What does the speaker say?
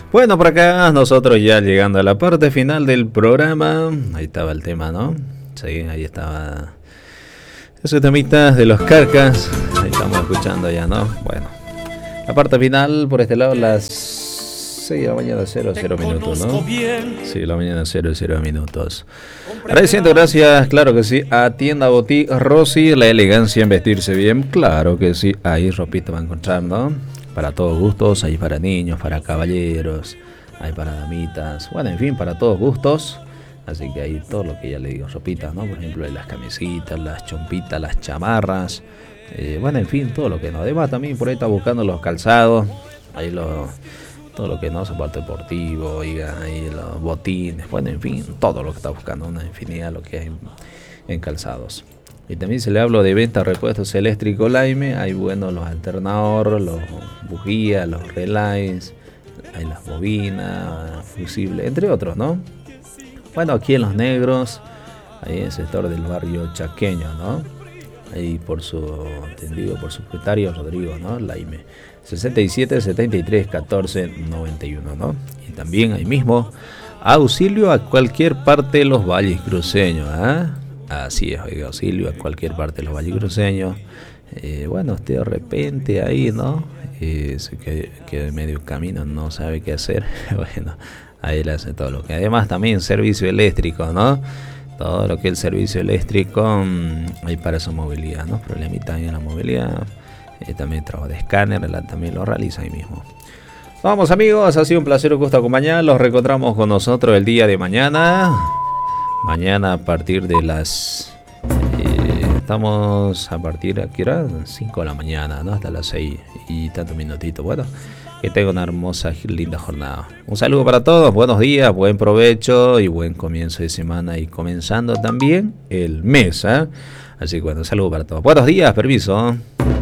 Bueno, por acá nosotros ya llegando a la parte final del programa. Ahí estaba el tema, ¿no? Sí, ahí estaba ese temita de los Carcas. Ahí estamos escuchando ya, ¿no? Bueno, la parte final por este lado, las 6 de la mañana, 00 minutos, ¿no? Sí, la mañana, 00 minutos. Agradeciendo, gracias, claro que sí, a Tienda Boutique Rosy, la elegancia en vestirse bien, claro que sí, ahí ropita va a encontrar, ¿no? Para todos gustos, hay para niños, para caballeros, hay para damitas, bueno, en fin, para todos gustos. Así que hay todo lo que ya le digo, ropita, ¿no? Por ejemplo, hay las camisitas, las chompitas, las chamarras, bueno, en fin, todo lo que no. Además, también por ahí está buscando los calzados, ahí todo lo que no, soporte deportivo, oiga, ahí los botines, bueno, en fin, todo lo que está buscando, una infinidad de lo que hay en calzados. Y también se le hablo de venta de repuestos eléctricos Laime, hay bueno los alternadores, los bujías, los relays, hay las bobinas, fusibles, entre otros, ¿no? Bueno, aquí en Los Negros, ahí en el sector del barrio chaqueño, ¿no? Ahí por su entendido, por su propietario Rodrigo, ¿no? Laime, 67 73 14 91, ¿no? Y también ahí mismo, auxilio a cualquier parte de los valles cruceños, ¿ah? Así es, oiga, auxilio a cualquier parte de los valles cruceños. Bueno, usted de repente ahí, ¿no? Se queda en medio camino, no sabe qué hacer. Bueno, ahí le hace todo lo que. Además, también servicio eléctrico, ¿no? Todo lo que es el servicio eléctrico, hay para su movilidad, ¿no? Problemita en la movilidad. También trabajo de escáner, también lo realiza ahí mismo. Vamos, amigos, ha sido un placer, un gusto acompañar. Los reencontramos con nosotros el día de mañana. Mañana a partir de las... estamos a partir de aquí, 5 de la mañana, ¿no? Hasta las 6 y tantos minutitos. Bueno, que tenga una hermosa y linda jornada. Un saludo para todos, buenos días, buen provecho y buen comienzo de semana. Y comenzando también el mes, ¿eh? Así que bueno, un saludo para todos. Buenos días, permiso.